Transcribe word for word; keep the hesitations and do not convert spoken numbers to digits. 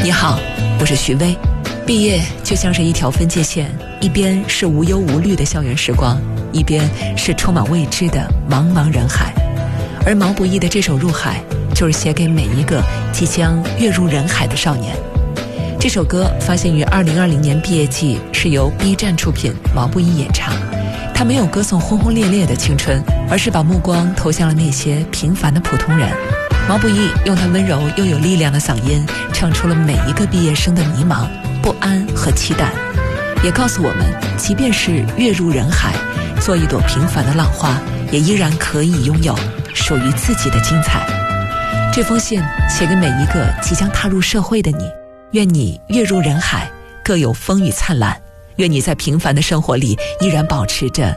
你好，我是徐薇。毕业就像是一条分界线，一边是无忧无虑的校园时光，一边是充满未知的茫茫人海。而毛不易的这首《入海》就是写给每一个即将跃入人海的少年。这首歌发行于二零二零年毕业季，是由 B 站出品，毛不易演唱。他没有歌颂轰轰烈烈的青春，而是把目光投向了那些平凡的普通人。毛不易用他温柔又有力量的嗓音，唱出了每一个毕业生的迷茫、不安和期待，也告诉我们，即便是跃入人海，做一朵平凡的浪花，也依然可以拥有属于自己的精彩。这封信写给每一个即将踏入社会的你，愿你跃入人海，各有风雨灿烂，愿你在平凡的生活里依然保持着